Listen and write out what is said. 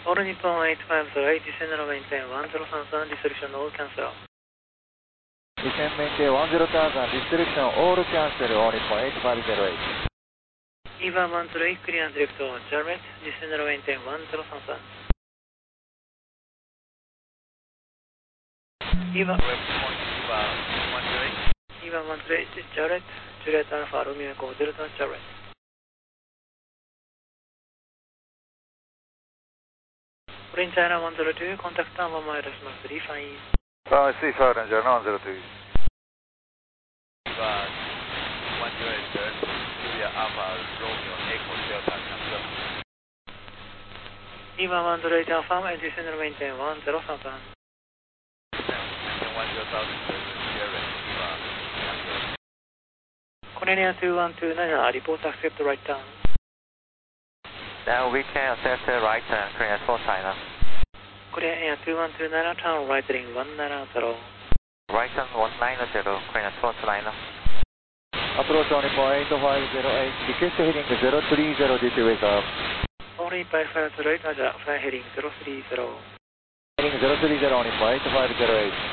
All Nippon 8508, descend and maintain 1033, restriction all cancel. Descend maintain 10,000, restriction all cancel, All Nippon 8508. EVA 108, clear and direct to Jarrett, descend and maintain 1033. EVA 108, Jarrett, Juliet Alpha, Romeo Echo Delta, Jarrett. Orange China 102, contact number minus 35. I see Fire Ranger 102. EVA 108, Juliet Alpha, Romeo Echo Delta, cancel. EVA 108 Alpha, and descend and maintain 1033. Cornelia 2129, report accept right turn. Now we can accept the right turn, Korean 4 China. Korea 2129, turn right ring 190. Right turn 190, Korean 4 China. Approach All Nippon 8508, request heading 030 DT wake up. Only by 508, fly heading 030. Heading 030 All Nippon 8508.